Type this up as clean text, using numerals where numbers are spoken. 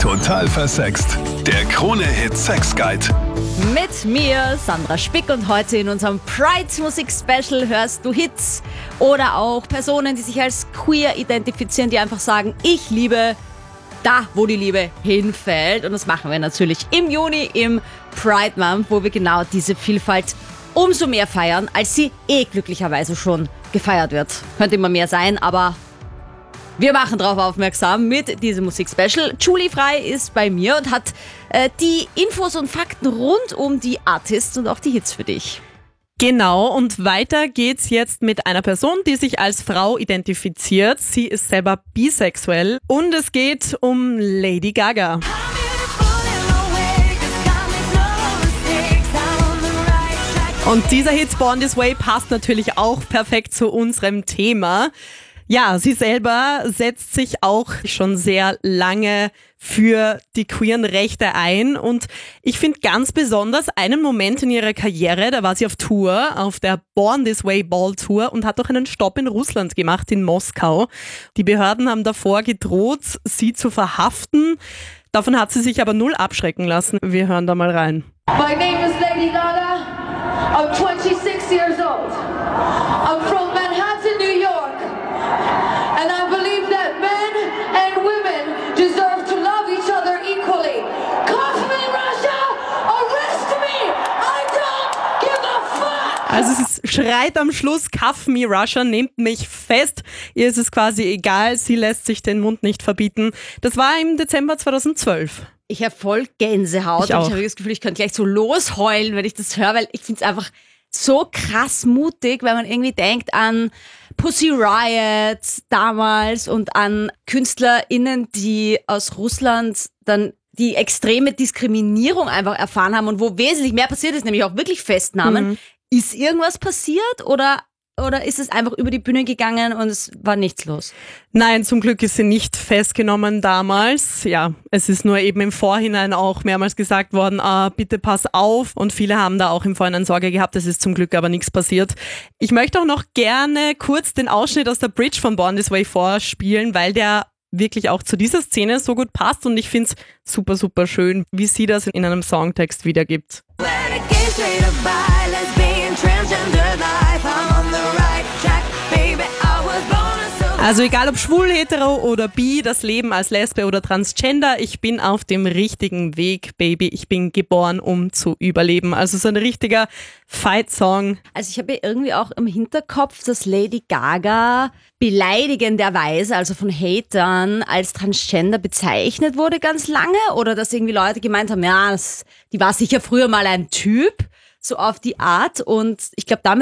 Total versext. Der Krone-Hit Sex Guide. Mit mir, Sandra Spick, und heute in unserem Pride-Musik-Special hörst du Hits oder auch Personen, die sich als queer identifizieren, die einfach sagen, ich liebe da, wo die Liebe hinfällt. Und das machen wir natürlich im Juni, im Pride Month, wo wir genau diese Vielfalt umso mehr feiern, als sie glücklicherweise schon gefeiert wird. Könnte immer mehr sein, aber wir machen darauf aufmerksam mit diesem Musik-Special. Julie Frei ist bei mir und hat die Infos und Fakten rund um die Artists und auch die Hits für dich. Genau, und weiter geht's jetzt mit einer Person, die sich als Frau identifiziert. Sie ist selber bisexuell und es geht um Lady Gaga. Und dieser Hit Born This Way passt natürlich auch perfekt zu unserem Thema. Ja, sie selber setzt sich auch schon sehr lange für die queeren Rechte ein und ich finde ganz besonders einen Moment in ihrer Karriere, da war sie auf Tour, auf der Born This Way Ball Tour und hat auch einen Stopp in Russland gemacht, in Moskau. Die Behörden haben davor gedroht, sie zu verhaften. Davon hat sie sich aber null abschrecken lassen. Wir hören da mal rein. My name is Lady Gaga. I'm 26 years old. I'm from Manhattan, New York. And I believe that men and women deserve to love each other equally. Cuff me, Russia! Arrest me! I don't give a fuck! Also es schreit am Schluss, Cuff me, Russia, nehmt mich fest. Ihr ist es quasi egal, sie lässt sich den Mund nicht verbieten. Das war im Dezember 2012. Ich habe voll Gänsehaut Ich und auch. ich habe das Gefühl, ich könnte gleich so losheulen, wenn ich das höre, weil ich finde es einfach so krass mutig, weil man irgendwie denkt an Pussy Riot damals und an KünstlerInnen, die aus Russland dann die extreme Diskriminierung einfach erfahren haben und wo wesentlich mehr passiert ist, nämlich auch wirklich Festnahmen. Ist irgendwas passiert oder ist es einfach über die Bühne gegangen und es war nichts los? Nein, zum Glück ist sie nicht festgenommen damals. Ja, es ist nur eben im Vorhinein auch mehrmals gesagt worden, bitte pass auf. Und viele haben da auch im Vorhinein Sorge gehabt, es ist zum Glück aber nichts passiert. Ich möchte auch noch gerne kurz den Ausschnitt aus der Bridge von Born This Way vorspielen, weil der wirklich auch zu dieser Szene so gut passt und ich finde es super, super schön, wie sie das in einem Songtext wiedergibt. Also egal ob schwul, hetero oder bi, das Leben als Lesbe oder Transgender, ich bin auf dem richtigen Weg, Baby. Ich bin geboren, um zu überleben. Also so ein richtiger Fight-Song. Also ich habe ja irgendwie auch im Hinterkopf, dass Lady Gaga beleidigenderweise, also von Hatern, als Transgender bezeichnet wurde ganz lange oder dass irgendwie Leute gemeint haben, ja, die war sicher früher mal ein Typ, so auf die Art und ich glaube, damit